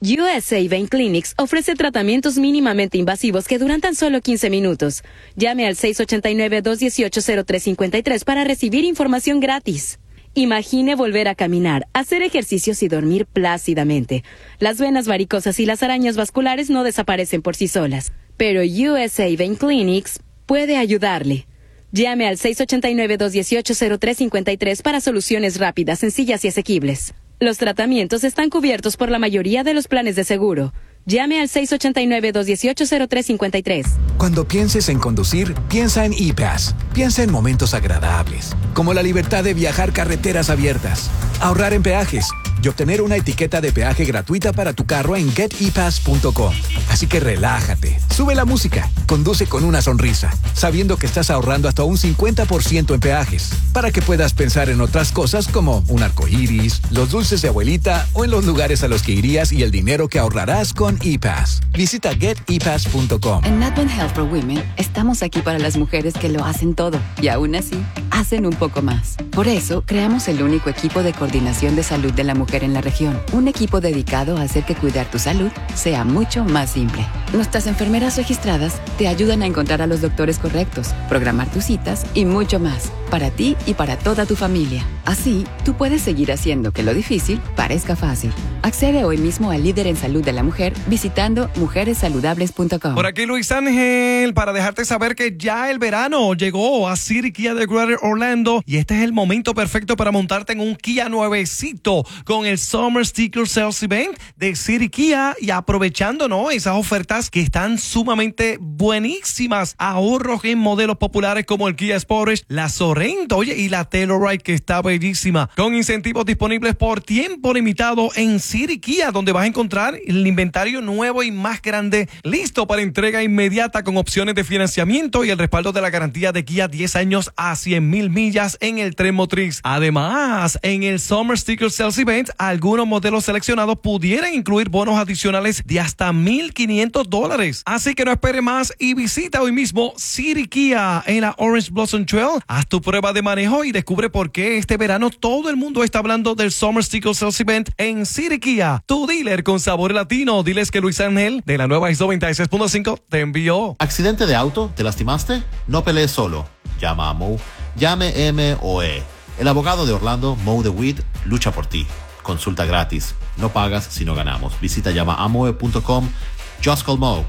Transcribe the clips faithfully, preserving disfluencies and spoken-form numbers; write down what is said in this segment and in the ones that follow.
U S A Vein Clinics ofrece tratamientos mínimamente invasivos que duran tan solo quince minutos. Llame al seis ocho nueve, dos uno ocho, cero tres cinco tres para recibir información gratis. Imagine volver a caminar, hacer ejercicios y dormir plácidamente. Las venas varicosas y las arañas vasculares no desaparecen por sí solas, pero U S A Vein Clinics puede ayudarle. Llame al seis ocho nueve, dos uno ocho, cero tres cinco tres para soluciones rápidas, sencillas y asequibles. Los tratamientos están cubiertos por la mayoría de los planes de seguro. Llame al seis ocho nueve, dos uno ocho, cero tres cinco tres. Cuando pienses en conducir, piensa en E-Pass. Piensa en momentos agradables, como la libertad de viajar carreteras abiertas, ahorrar en peajes y obtener una etiqueta de peaje gratuita para tu carro en get e pass punto com. Así que relájate, sube la música, conduce con una sonrisa, sabiendo que estás ahorrando hasta un cincuenta por ciento en peajes, para que puedas pensar en otras cosas como un arcoíris, los dulces de abuelita o en los lugares a los que irías y el dinero que ahorrarás con E-Pass. Visita get e pass punto com. En NatOne Health for Women estamos aquí para las mujeres que lo hacen todo y aún así hacen un poco más. Por eso creamos el único equipo de coordinación de salud de la mujer en la región. Un equipo dedicado a hacer que cuidar tu salud sea mucho más simple. Nuestras enfermeras registradas te ayudan a encontrar a los doctores correctos, programar tus citas y mucho más, para ti y para toda tu familia. Así, tú puedes seguir haciendo que lo difícil parezca fácil. Accede hoy mismo al líder en salud de la mujer visitando mujeres saludables punto com. Por aquí Luis Ángel, para dejarte saber que ya el verano llegó a City Kia de Greater Orlando y este es el momento perfecto para montarte en un Kia nuevecito con el Summer Sticker Sales Event de City Kia y aprovechando, ¿no?, esas ofertas que están sumamente buenísimas. Ahorros en modelos populares como el Kia Sportage, la Sorento, oye, y la Telluride que está bellísima, con incentivos disponibles por tiempo limitado en City Kia, donde vas a encontrar el inventario nuevo y más grande listo para entrega inmediata con opciones de financiamiento y el respaldo de la garantía de Kia diez años a cien mil millas en el tren motriz. Además, en el Summer Sticker Sales Event, algunos modelos seleccionados pudieran incluir bonos adicionales de hasta mil quinientos dólares. Así que no espere más y visita hoy mismo City Kia en la Orange Blossom Trail. Haz tu prueba de manejo y descubre por qué este verano todo el mundo está hablando del Summer Sticker Sales Event en City Kia, tu dealer con sabor latino. Diles que Luis Ángel de la nueva X noventa y seis punto cinco te envió. ¿Accidente de auto? ¿Te lastimaste? No pelees solo. Llama a Mo. Llame M O E. El abogado de Orlando, Mo DeWitt, lucha por ti. Consulta gratis. No pagas si no ganamos. Visita llama a moe punto com. Just call Mo.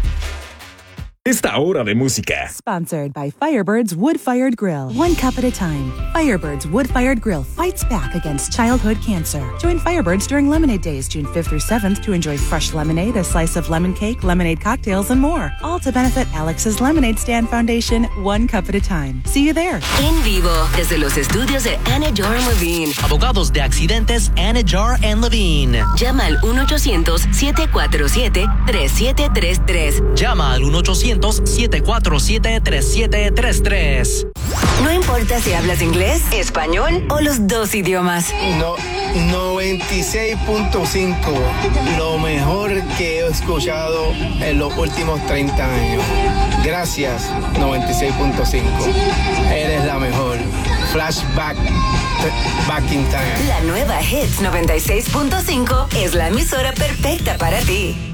Esta hora de música. Sponsored by Firebird's Wood-Fired Grill. One cup at a time. Firebird's Wood-Fired Grill fights back against childhood cancer. Join Firebirds during Lemonade Days, June fifth through seventh, to enjoy fresh lemonade, a slice of lemon cake, lemonade cocktails, and more. All to benefit Alex's Lemonade Stand Foundation, one cup at a time. See you there. En vivo, desde los estudios de Anidjar and Levine. Abogados de accidentes, Anidjar and Levine. Llama al uno ochocientos, siete cuatro siete, tres siete tres tres. Llama al uno ochocientos, siete cuatro siete, tres siete tres tres. No importa si hablas inglés, español o los dos idiomas. No, noventa y seis punto cinco, lo mejor que he escuchado en los últimos treinta años. Gracias, noventa y seis punto cinco. Eres la mejor. Flashback, back in time. La nueva Hits noventa y seis punto cinco es la emisora perfecta para ti.